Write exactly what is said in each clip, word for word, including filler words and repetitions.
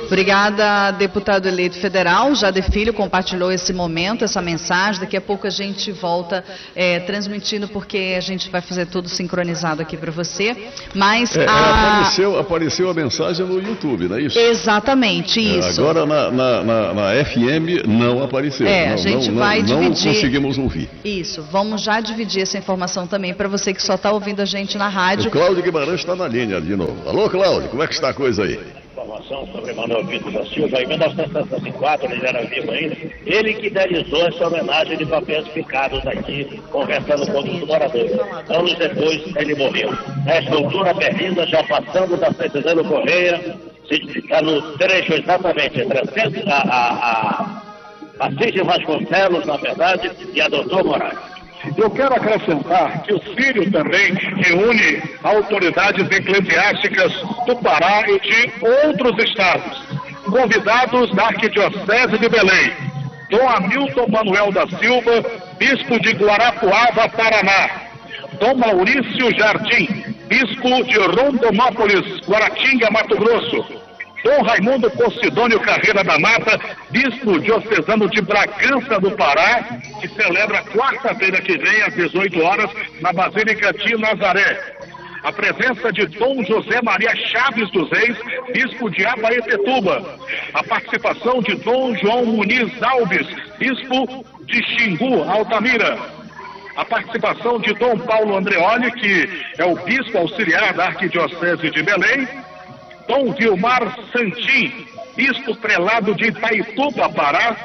Obrigada, deputado eleito federal. Jade Filho compartilhou esse momento, essa mensagem. Daqui a pouco a gente volta é, transmitindo, porque a gente vai fazer tudo sincronizado aqui para você. Mas é, a... apareceu, apareceu a mensagem no YouTube, não é isso? Exatamente, isso. É, agora na, na, na, na F M não apareceu. É, não, a gente não, vai não, dividir. Não conseguimos ouvir. Isso, vamos já dividir essa informação também para você que só está ouvindo a gente na rádio. O Cláudio Guimarães está na linha de novo. Alô, Cláudio, como é que está a coisa aí? Informação sobre Manuel Pinto da Silva, em mil novecentos e setenta e quatro, ele era vivo ainda, ele que idealizou essa homenagem de papéis ficados aqui, conversando com os moradores. Anos depois, ele morreu. Esta altura, Berlinda, já passando da Centenário Correia, está no trecho exatamente entre a, a, a, a Cid Vasconcelos, na verdade, e a doutor Moraes. Eu quero acrescentar que o Sírio também reúne autoridades eclesiásticas do Pará e de outros estados, convidados da Arquidiocese de Belém. Dom Hamilton Manuel da Silva, bispo de Guarapuava, Paraná. Dom Maurício Jardim, bispo de Rondonópolis, Guaratinga, Mato Grosso. Dom Raimundo Posidônio Carreira da Mata, bispo diocesano de Bragança do Pará, que celebra quarta-feira que vem, às dezoito horas, na Basílica de Nazaré. A presença de Dom José Maria Chaves dos Reis, bispo de Abaetetuba. A participação de Dom João Muniz Alves, bispo de Xingu, Altamira. A participação de Dom Paulo Andreoli, que é o bispo auxiliar da Arquidiocese de Belém. Dom Vilmar Santim, bispo prelado de Itaituba, Pará,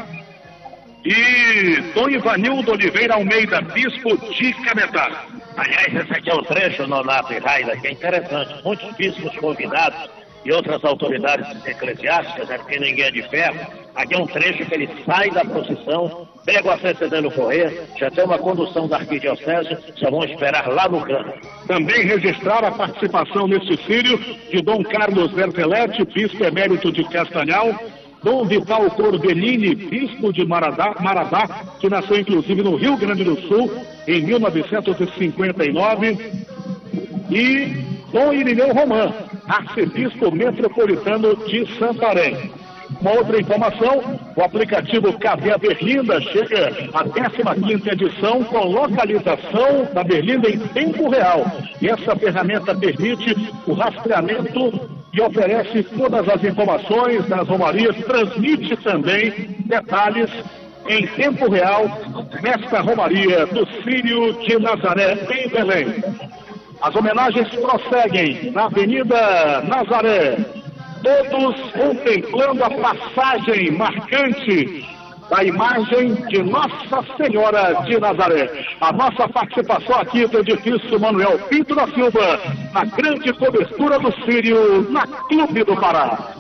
e Dom Ivanildo Oliveira Almeida, bispo de Cametá. Aliás, esse aqui é um trecho, Nonato e Raida, que é interessante. Muitos bispos convidados e outras autoridades eclesiásticas, é porque ninguém é de ferro. Aqui é um trecho que ele sai da procissão, pega a Centenário Correia, já tem uma condução da Arquidiocese, só vão esperar lá no canto. Também registrar a participação neste sírio de Dom Carlos Berteletti, bispo emérito de Castanhal, Dom Vital Corbellini, bispo de Maradá, Maradá, que nasceu inclusive no Rio Grande do Sul em mil novecentos e cinquenta e nove, e Dom Irineu Román, arcebispo metropolitano de Santarém. Uma outra informação, o aplicativo Café Berlinda chega à décima quinta edição com localização da Berlinda em tempo real. E essa ferramenta permite o rastreamento e oferece todas as informações das romarias, transmite também detalhes em tempo real nesta romaria do Sírio de Nazaré, em Belém. As homenagens prosseguem na Avenida Nazaré, todos contemplando a passagem marcante da imagem de Nossa Senhora de Nazaré. A nossa participação aqui do edifício Manuel Pinto da Silva, na grande cobertura do Sírio, na Clube do Pará.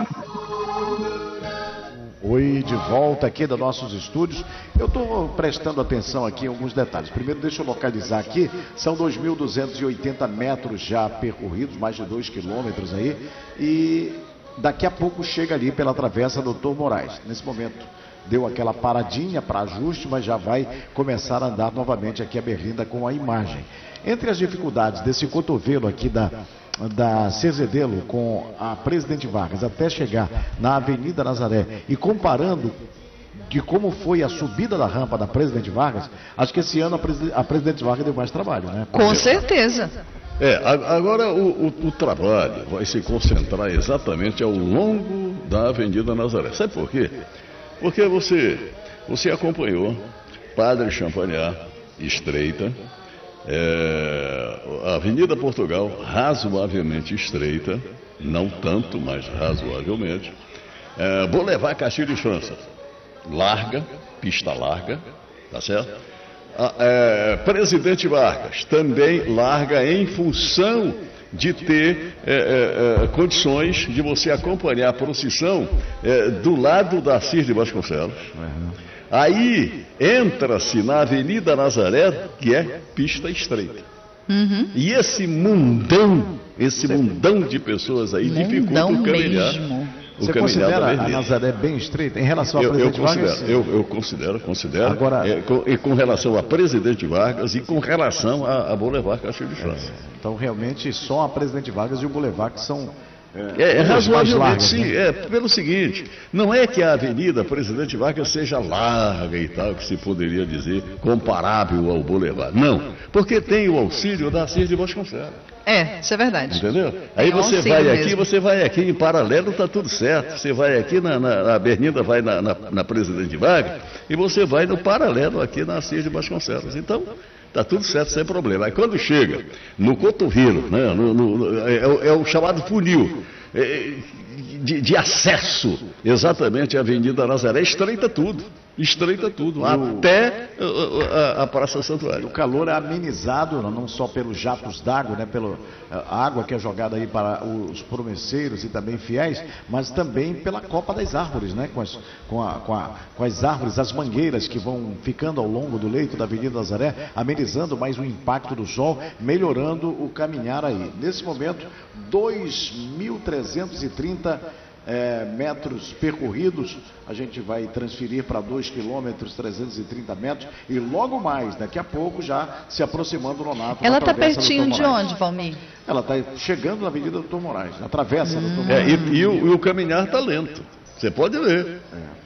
Oi, de volta aqui dos nossos estúdios. Eu estou prestando atenção aqui em alguns detalhes. Primeiro, deixa eu localizar aqui. São dois mil duzentos e oitenta metros já percorridos, mais de dois quilômetros aí. E daqui a pouco chega ali pela travessa doutor Moraes. Nesse momento, deu aquela paradinha para ajuste, mas já vai começar a andar novamente aqui a Berlinda com a imagem. Entre as dificuldades desse cotovelo aqui da... da Cerzedelo com a Presidente Vargas até chegar na Avenida Nazaré e comparando de como foi a subida da rampa da Presidente Vargas, acho que esse ano a, Presid a Presidente Vargas deu mais trabalho, né? Com certeza. É, agora o, o, o trabalho vai se concentrar exatamente ao longo da Avenida Nazaré. Sabe por quê? Porque você, você acompanhou Padre Champagnat, estreita, É, a Avenida Portugal, razoavelmente estreita, não tanto, mas razoavelmente. É, Boulevard Castilho de França, larga, pista larga, tá certo? A, é, Presidente Vargas, também larga em função de ter é, é, condições de você acompanhar a procissão é, do lado da Cid Vasconcelos. Uhum. Aí entra-se na Avenida Nazaré, que é pista estreita. Uhum. E esse mundão, esse mundão de pessoas aí mundão dificulta o caminhar. Mesmo. O Você considera a Nazaré bem estreita em relação eu, a Presidente eu considero, Vargas? Eu, eu considero, considero. Agora, é, com, e com relação a Presidente Vargas e com relação a, a Boulevard Castilho de França. É, então realmente só a Presidente Vargas e o Boulevard que são É, é, é razoavelmente, largas, sim, né? é pelo seguinte, não é que a Avenida Presidente Vargas seja larga e tal, que se poderia dizer comparável ao Boulevard. Não, porque tem o auxílio da Assis de Vasconcelos. É, isso é verdade. Entendeu? Aí Tem um você auxílio vai aqui, mesmo. você vai aqui em paralelo, tá tudo certo. Você vai aqui na, na, na Avenida, vai na, na, na Presidente Vargas, e você vai no paralelo aqui na Assis de Vasconcelos. Então, tá tudo certo, sem problema. Aí quando chega no cotovelo, né, no, no, é, é o chamado funil é, de, de acesso exatamente à Avenida Nazaré, estreita tudo. Estreita tudo, até a, a, a Praça Santuário. O calor é amenizado não só pelos jatos d'água, né, pela água que é jogada aí para os promesseiros e também fiéis, mas também pela copa das árvores, né, com as, com, a, com, a, com as árvores, as mangueiras que vão ficando ao longo do leito da Avenida Nazaré, amenizando mais o impacto do sol, melhorando o caminhar aí. Nesse momento, dois mil trezentos e trinta É, metros percorridos, a gente vai transferir para dois quilômetros, trezentos e trinta metros, e logo mais, daqui a pouco, já se aproximando do Nonato. Ela está pertinho de onde, Valmir? Ela está chegando na Avenida Doutor Moraes, na travessa hum. do Doutor É, Moraes. e, e, o, e o caminhar está lento, você pode ver.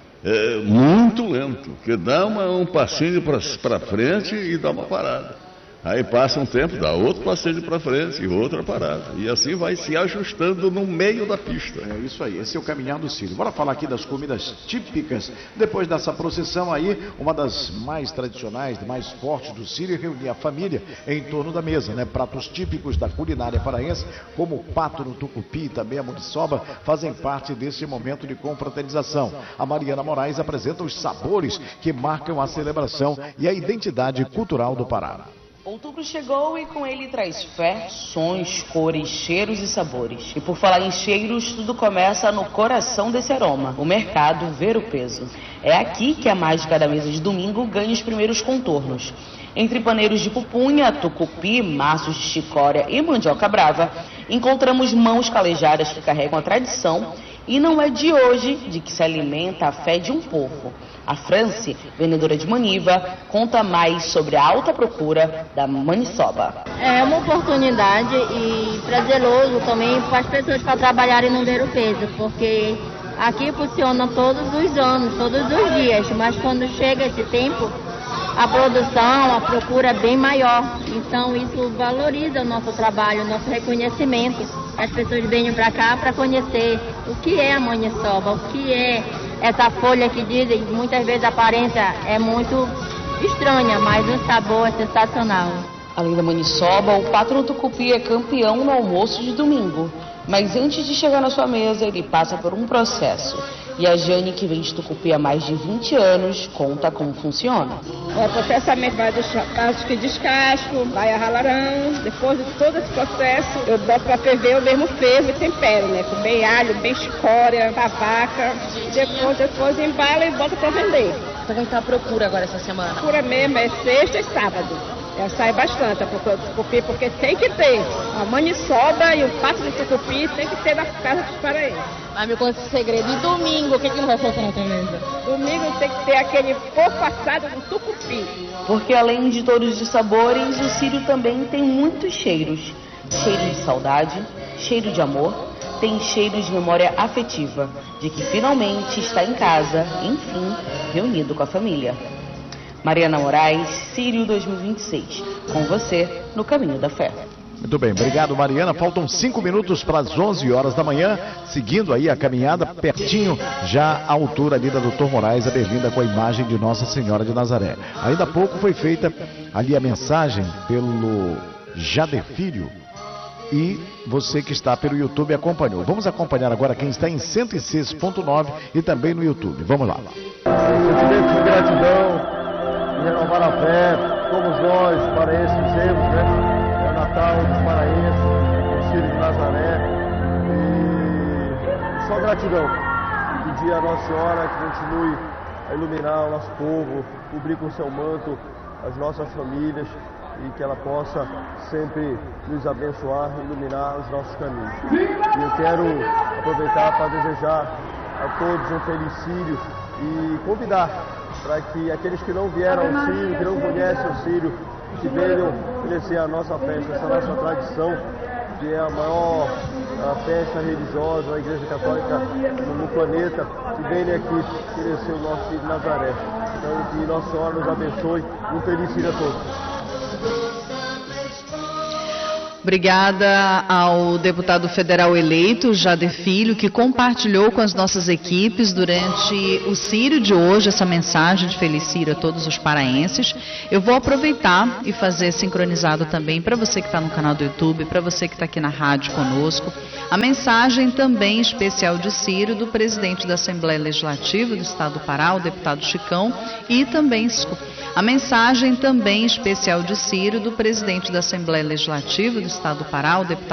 É, é muito lento, porque dá uma, um passinho para frente e dá uma parada. Aí passa um tempo, dá outro passeio para frente e outra parada. E assim vai se ajustando no meio da pista. É isso aí, esse é o caminhar do Sírio. Bora falar aqui das comidas típicas. Depois dessa procissão aí, uma das mais tradicionais, mais fortes do Sírio é reunir a família em torno da mesa, né? Pratos típicos da culinária paraense, como o pato no tucupi e também a muriçoba, fazem parte desse momento de confraternização. A Mariana Moraes apresenta os sabores que marcam a celebração e a identidade cultural do Pará. Outubro chegou e com ele traz fé, sons, cores, cheiros e sabores. E por falar em cheiros, tudo começa no coração desse aroma, o mercado Ver o Peso. É aqui que a mágica da mesa de domingo ganha os primeiros contornos. Entre paneiros de pupunha, tucupi, maços de chicória e mandioca brava, encontramos mãos calejadas que carregam a tradição. E não é de hoje de que se alimenta a fé de um povo. A Franci, vendedora de maniva, conta mais sobre a alta procura da maniçoba. É uma oportunidade e prazeroso também para as pessoas para trabalharem no Ver o Peso, porque aqui funciona todos os anos, todos os dias, mas quando chega esse tempo, a produção, a procura é bem maior. Então isso valoriza o nosso trabalho, o nosso reconhecimento. As pessoas vêm para cá para conhecer o que é a maniçoba, o que é essa folha que dizem, muitas vezes a aparência é muito estranha, mas o sabor é sensacional. Além da maniçoba, o pato no tucupi é campeão no almoço de domingo. Mas antes de chegar na sua mesa, ele passa por um processo. E a Jane, que vende tucupi há mais de vinte anos, conta como funciona. O processamento vai deixar casos que descasco, vai a ralarão. Depois de todo esse processo, eu boto para ferver, eu mesmo fervo e tempero, né? Com bem alho, bem chicória, tabaca. Depois, depois embala e bota para vender. Então vai estar a procura agora essa semana? A procura mesmo é sexta e sábado. Já sai bastante a procura do tucupi, porque tem que ter a maniçoba e o pato do tucupi, tem que ter na casa dos paraenses. Mas me conta esse segredo. E domingo, o que, que não vai faltar na tua mesa? Domingo tem que ter aquele coco assado do tucupi. Porque além de todos os sabores, o Sírio também tem muitos cheiros. Cheiro de saudade, cheiro de amor, tem cheiro de memória afetiva, de que finalmente está em casa, enfim, reunido com a família. Mariana Moraes, Sírio dois mil e vinte e seis, com você no Caminho da Fé. Muito bem, obrigado Mariana. Faltam cinco minutos para as onze horas da manhã, seguindo aí a caminhada pertinho, já à altura ali da doutor Moraes, a berlinda com a imagem de Nossa Senhora de Nazaré. Ainda há pouco foi feita ali a mensagem pelo Jader Filho e você que está pelo YouTube acompanhou. Vamos acompanhar agora quem está em cento e seis ponto nove e também no YouTube. Vamos lá. Sentimento de gratidão, de renovar a fé, todos nós paraenses dizemos, né? Natal dos paraenses, do Sírio de Nazaré, e só gratidão. Pedir a Nossa Senhora que continue a iluminar o nosso povo, cobrir com o seu manto as nossas famílias e que ela possa sempre nos abençoar e iluminar os nossos caminhos. E eu quero aproveitar para desejar a todos um feliz Sírio e convidar para que aqueles que não vieram ao Sírio, que não conhecem o Sírio, que venham conhecer a nossa festa, essa nossa tradição que é a maior a festa religiosa da Igreja Católica no, no planeta, que venha aqui conhecer o nosso filho Nazaré. Então, que Nossa Senhora nos abençoe. Um feliz dia a todos. Obrigada ao deputado federal eleito, Jader Filho, que compartilhou com as nossas equipes durante o Círio de hoje essa mensagem de Feliz Círio a todos os paraenses. Eu vou aproveitar e fazer sincronizado também para você que está no canal do YouTube, para você que está aqui na rádio conosco, a mensagem também especial de Círio do presidente da Assembleia Legislativa do Estado do Pará, o deputado Chicão, e também a mensagem também especial de Círio do presidente da Assembleia Legislativa do Estado do Pará, o deputado